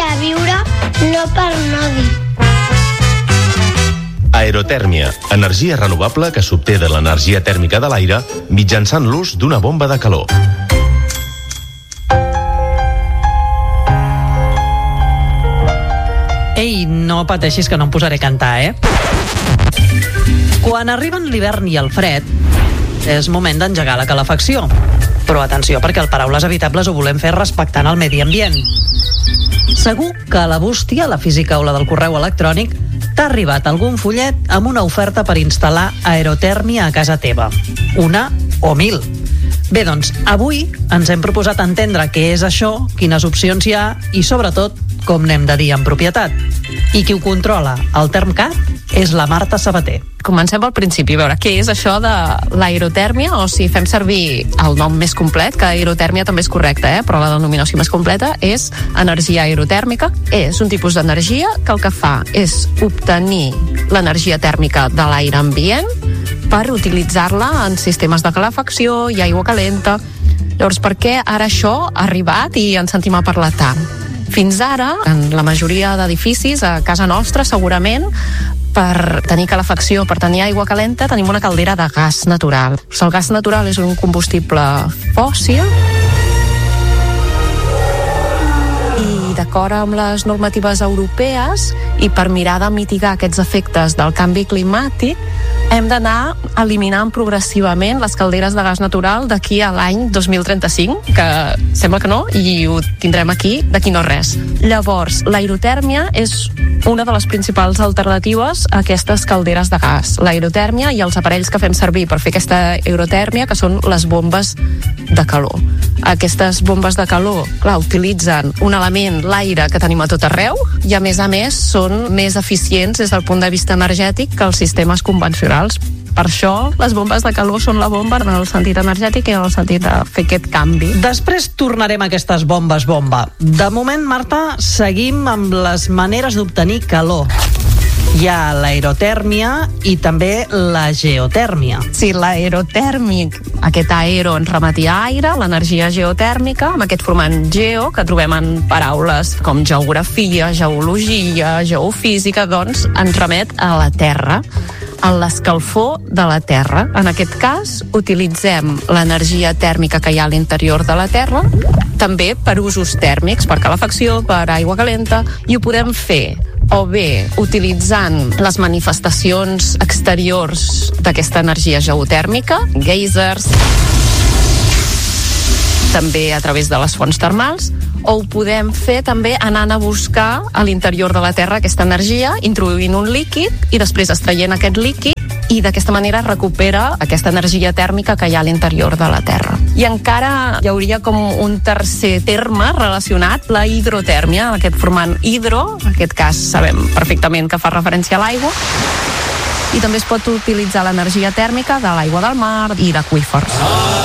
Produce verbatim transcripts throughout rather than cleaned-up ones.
a viure, no per no dir. Aerotèrmia, energia renovable que s'obté de l'energia tèrmica de l'aire mitjançant l'ús d'una bomba de calor. Ei, no pateixis que no em posaré a cantar, eh? Quan arriben l'hivern i el fred, és moment d'engegar la calefacció. Però atenció, perquè el Paraules Habitables ho volem fer respectant el medi ambient. Segur que a la bústia, la física o la del correu electrònic, t'ha arribat algun fullet amb una oferta per instal·lar aerotèrmia a casa teva. Una o mil. Bé, doncs, avui ens hem proposat entendre què és això, quines opcions hi ha i, sobretot, com n'hem de dir en propietat. I qui ho controla, el Termcat, és la Marta Sabater. Comencem pel principi, a veure què és això de l'aerotèrmia, o si fem servir el nom més complet, que aerotèrmia també és correcte, eh? Però la denominació més completa és energia aerotèrmica. És un tipus d'energia que el que fa és obtenir l'energia tèrmica de l'aire ambient per utilitzar-la en sistemes de calefacció i aigua calenta. Llavors, per què ara això ha arribat i en sentim a parlar tant? Fins ara, en la majoria d'edificis, a casa nostra, segurament, per tenir calefacció, per tenir aigua calenta, tenim una caldera de gas natural. El gas natural és un combustible fòssil i d'acord amb les normatives europees i per mirar de mitigar aquests efectes del canvi climàtic, hem d'anar eliminant progressivament les calderes de gas natural d'aquí a l'any dos mil trenta-cinc, que sembla que no, i ho tindrem aquí d'aquí no res. Llavors, l'aerotèrmia és una de les principals alternatives a aquestes calderes de gas. L'aerotèrmia i els aparells que fem servir per fer aquesta aerotèrmia, que són les bombes de calor. Aquestes bombes de calor, clar, utilitzen un element, l'aire, que tenim a tot arreu, i a més a més són més eficients des del punt de vista energètic que els sistemes convencionals. Per això les bombes de calor són la bomba en el sentit energètic i en el sentit de fer aquest canvi. Després tornarem a aquestes bombes bomba. De moment, Marta, seguim amb les maneres d'obtenir calor. Hi ha l'aerotèrmia i també la geotèrmia. Sí, l'aerotèrmic, aquest aero ens remetia a aire, l'energia geotèrmica, amb aquest formant geo, que trobem en paraules com geografia, geologia, geofísica, doncs ens remet a la Terra, a l'escalfor de la Terra. En aquest cas, utilitzem l'energia tèrmica que hi ha a l'interior de la Terra, també per usos tèrmics, per calefacció, per aigua calenta, i ho podem fer o bé utilitzant les manifestacions exteriors d'aquesta energia geotèrmica, geysers, també a través de les fonts termals, o ho podem fer també anant a buscar a l'interior de la Terra aquesta energia, introduint un líquid i després extraient aquest líquid, i d'aquesta manera recupera aquesta energia tèrmica que hi ha a l'interior de la Terra. I encara hi hauria com un tercer terme relacionat, la hidrotèrmia, aquest formant hidro, en aquest cas sabem perfectament que fa referència a l'aigua, i també es pot utilitzar l'energia tèrmica de l'aigua del mar i d'aqüífers.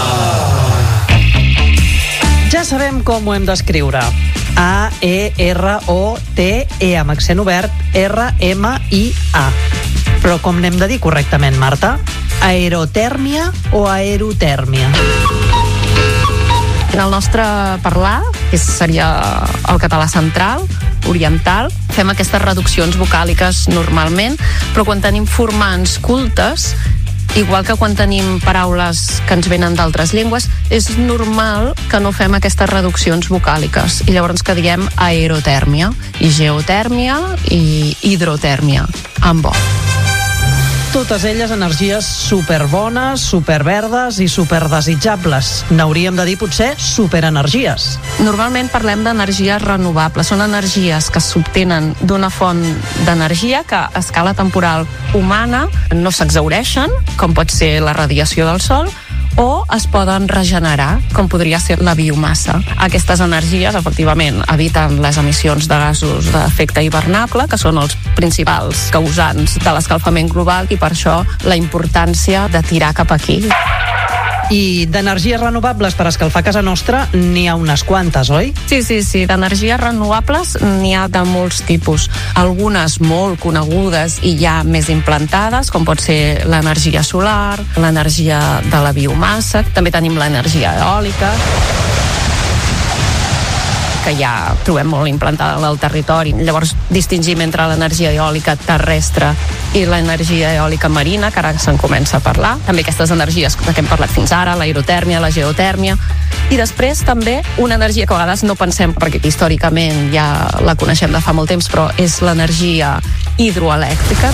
Ja sabem com ho hem d'escriure. A E R O T E amb accent obert R M I A. Però com n'hem de dir correctament, Marta? Aerotèrmia o aerotèrmia? En el nostre parlar, que seria el català central, oriental, fem aquestes reduccions vocàliques normalment, però quan tenim formants cultes, igual que quan tenim paraules que ens venen d'altres llengües, és normal que no fem aquestes reduccions vocàliques. I llavors que diem aerotèrmia, i geotèrmia, i hidrotèrmia, amb O. Totes elles energies superbones, superverdes i superdesitjables. N'hauríem de dir potser superenergies. Normalment parlem d'energies renovables. Són energies que s'obtenen d'una font d'energia que a escala temporal humana no s'exhaureixen, com pot ser la radiació del sol, o es poden regenerar, com podria ser la biomassa. Aquestes energies, efectivament, eviten les emissions de gasos d'efecte hivernacle, que són els principals causants de l'escalfament global, i per això la importància de tirar cap aquí. I d'energies renovables per escalfar casa nostra n'hi ha unes quantes, oi? Sí, sí, sí. D'energies renovables n'hi ha de molts tipus. Algunes molt conegudes i ja més implantades, com pot ser l'energia solar, l'energia de la biomassa, també tenim l'energia eòlica, que ja trobem molt implantada al territori. Llavors distingim entre l'energia eòlica terrestre i l'energia eòlica marina, que ara se'n comença a parlar. També aquestes energies que hem parlat fins ara, l'aerotèrmia, la geotèrmia. I després també una energia que a vegades no pensem, perquè històricament ja la coneixem de fa molt temps, però és l'energia hidroelèctrica.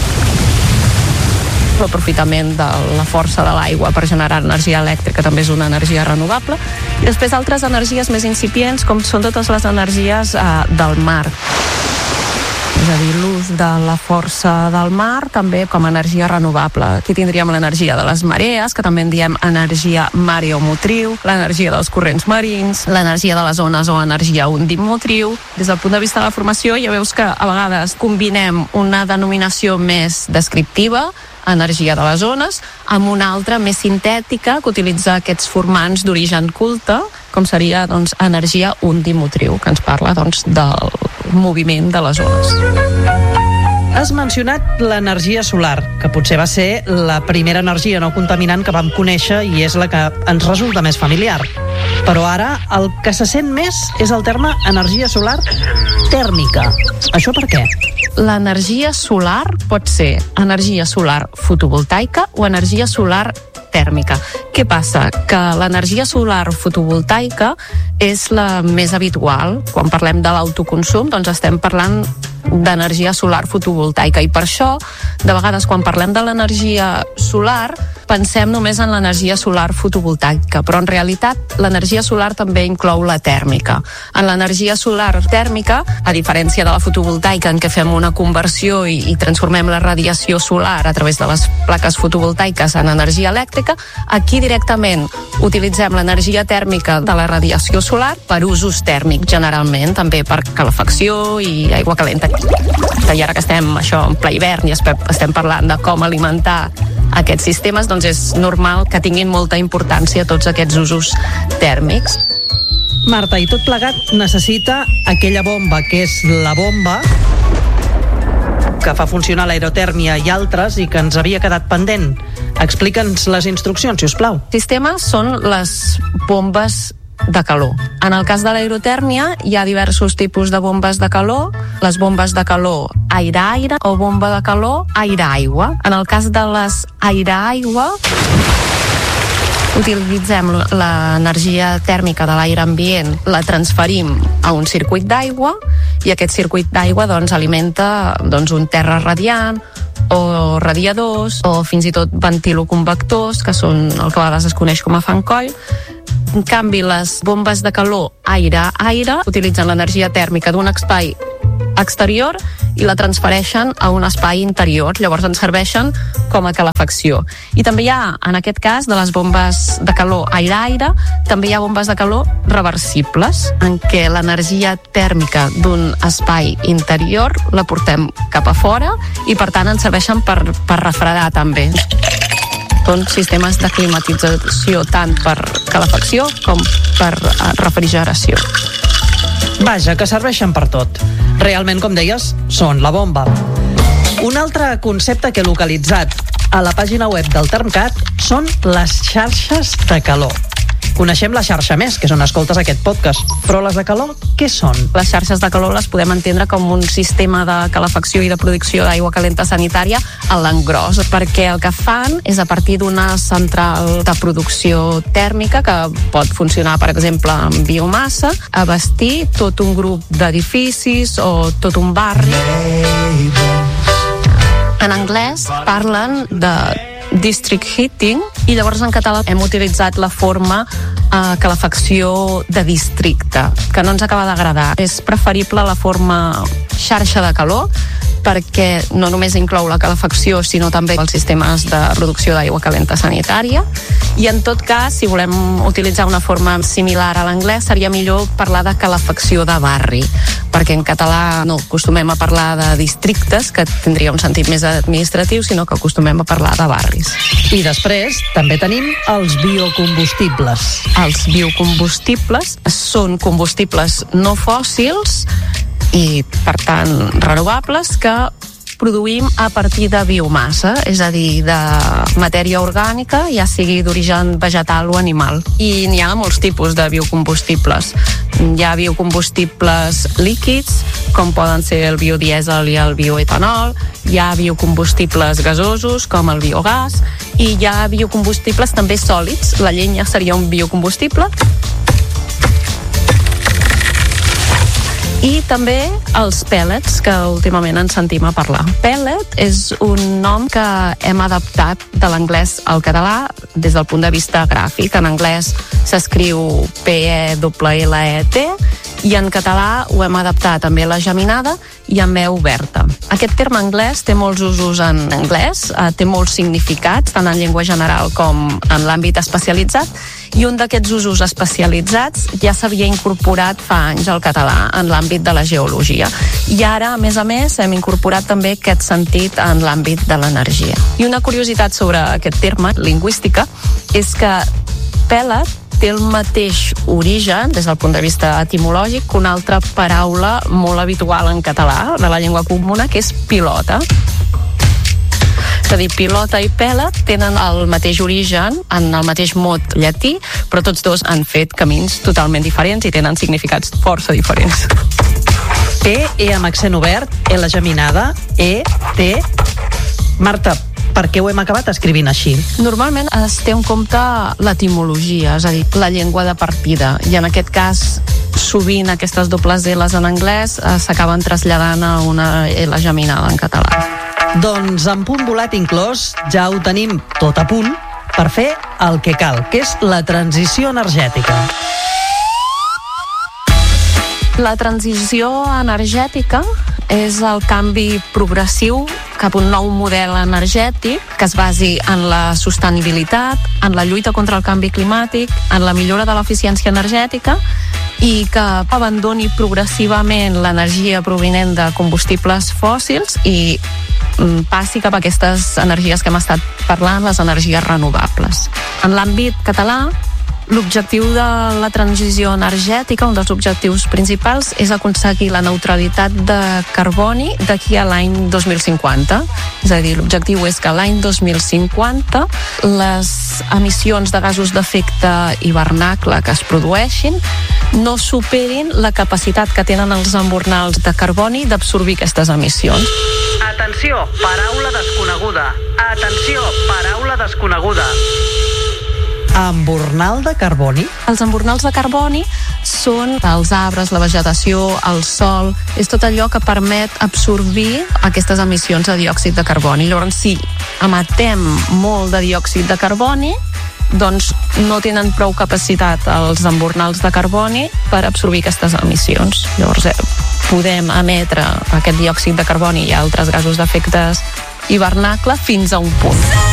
L'aprofitament de la força de l'aigua per generar energia elèctrica també és una energia renovable. I després altres energies més incipients, com són totes les energies eh, del mar. És a dir, l'ús de la força del mar també com a energia renovable. Aquí tindríem l'energia de les marees, que també en diem energia mareomotriu, l'energia dels corrents marins, l'energia de les ones o energia ondimotriu. Des del punt de vista de la formació ja veus que a vegades combinem una denominació més descriptiva, energia de les ones, amb una altra més sintètica que utilitza aquests formants d'origen culte, com seria doncs, energia ondimotriu, que ens parla doncs, del moviment de les ones. Has mencionat l'energia solar, que potser va ser la primera energia no contaminant que vam conèixer i és la que ens resulta més familiar. Però ara el que se sent més és el terme energia solar tèrmica. Això per què? L'energia solar pot ser energia solar fotovoltaica o energia solar tèrmica. Què passa? Que l'energia solar fotovoltaica és la més habitual. Quan parlem de l'autoconsum, doncs estem parlant d'energia solar fotovoltaica i per això, de vegades quan parlem de l'energia solar pensem només en l'energia solar fotovoltaica, però en realitat l'energia solar també inclou la tèrmica. En l'energia solar tèrmica, a diferència de la fotovoltaica en què fem una conversió i, i transformem la radiació solar a través de les plaques fotovoltaiques en energia elèctrica, aquí directament utilitzem l'energia tèrmica de la radiació solar per usos tèrmics generalment, també per calefacció i aigua calenta. I ara que estem això en ple hivern i estem parlant de com alimentar aquests sistemes, doncs és normal que tinguin molta importància tots aquests usos tèrmics. Marta, i tot plegat necessita aquella bomba, que és la bomba que fa funcionar l'aerotèrmia i altres i que ens havia quedat pendent. Explica'ns les instruccions, si us plau. Sistemes són les bombes de calor. En el cas de l'aerotèrmia hi ha diversos tipus de bombes de calor, les bombes de calor aire-aire o bomba de calor aire-aigua. En el cas de les aire-aigua utilitzem l'energia tèrmica de l'aire ambient, la transferim a un circuit d'aigua i aquest circuit d'aigua doncs, alimenta doncs, un terra radiant o radiadors o fins i tot ventiloconvectors, que són el que a vegades es coneix com a fancoll. En canvi, les bombes de calor aire-aire utilitzen l'energia tèrmica d'un espai exterior i la transfereixen a un espai interior, llavors ens serveixen com a calefacció. I també hi ha, en aquest cas, de les bombes de calor aire-aire, també hi ha bombes de calor reversibles, en què l'energia tèrmica d'un espai interior la portem cap a fora i, per tant, ens serveixen per, per refredar també. Són sistemes de climatització tant per calefacció com per refrigeració. Vaja, que serveixen per tot. Realment, com deies, són la bomba. Un altre concepte que he localitzat a la pàgina web del Termcat són les xarxes de calor. Coneixem la xarxa més, que és on escoltes aquest podcast, però les de calor, què són? Les xarxes de calor les podem entendre com un sistema de calefacció i de producció d'aigua calenta sanitària a l'engròs, perquè el que fan és a partir d'una central de producció tèrmica que pot funcionar, per exemple, amb biomassa, abastir tot un grup d'edificis o tot un barri. En anglès parlen de district heating i llavors en català hem utilitzat la forma eh, calefacció de districte, que no ens acaba d'agradar. És preferible la forma xarxa de calor perquè no només inclou la calefacció sinó també els sistemes de producció d'aigua calenta sanitària i en tot cas, si volem utilitzar una forma similar a l'anglès, seria millor parlar de calefacció de barri, perquè en català no acostumem a parlar de districtes, que tindria un sentit més administratiu, sinó que acostumem a parlar de barris. I després també tenim els biocombustibles. Els biocombustibles són combustibles no fòssils i, per tant, renovables que produïm a partir de biomassa, és a dir, de matèria orgànica, ja sigui d'origen vegetal o animal. I n'hi ha molts tipus de biocombustibles. Hi ha biocombustibles líquids, com poden ser el biodièsel i el bioetanol, hi ha biocombustibles gasosos, com el biogàs, i hi ha biocombustibles també sòlids. La llenya seria un biocombustible. I també els pèl·lets, que últimament en sentim a parlar. Pèl·let és un nom que hem adaptat de l'anglès al català des del punt de vista gràfic. En anglès s'escriu P E L L E T i en català ho hem adaptat també a la geminada i amb E oberta. Aquest terme anglès té molts usos en anglès, eh, té molts significats, tant en llengua general com en l'àmbit especialitzat, i un d'aquests usos especialitzats ja s'havia incorporat fa anys al català en l'àmbit de la geologia. I ara, a més a més, hem incorporat també aquest sentit en l'àmbit de l'energia. I una curiositat sobre aquest terme, lingüística, és que pèl·let té el mateix origen, des del punt de vista etimològic, que una altra paraula molt habitual en català, de la llengua comuna, que és pilota. És a dir, pilota i pèl·let tenen el mateix origen, en el mateix mot llatí, però tots dos han fet camins totalment diferents i tenen significats força diferents. P, E amb accent obert, L geminada, E, T... Marta, per què ho hem acabat escrivint així? Normalment es té en compte l'etimologia, és a dir, la llengua de partida, i en aquest cas sovint aquestes dobles L's en anglès eh, s'acaben traslladant a una L geminada en català. Doncs amb punt volat inclòs ja ho tenim tot a punt per fer el que cal, que és la transició energètica. La transició energètica és el canvi progressiu cap a un nou model energètic que es basi en la sostenibilitat, en la lluita contra el canvi climàtic, en la millora de l'eficiència energètica i que abandoni progressivament l'energia provinent de combustibles fòssils i passi cap a aquestes energies que hem estat parlant, les energies renovables. En l'àmbit català, l'objectiu de la transició energètica, un dels objectius principals, és aconseguir la neutralitat de carboni d'aquí a l'any dos mil cinquanta. És a dir, l'objectiu és que l'any dos mil cinquanta les emissions de gasos d'efecte hivernacle que es produeixin no superin la capacitat que tenen els embornals de carboni d'absorbir aquestes emissions. Atenció, paraula desconeguda. Atenció, paraula desconeguda. Embornal de carboni? Els embornals de carboni són els arbres, la vegetació, el sol, és tot allò que permet absorbir aquestes emissions de diòxid de carboni. Llavors, si emetem molt de diòxid de carboni, doncs no tenen prou capacitat els embornals de carboni per absorbir aquestes emissions. Llavors, eh, podem emetre aquest diòxid de carboni i altres gasos d'efectes hivernacle fins a un punt.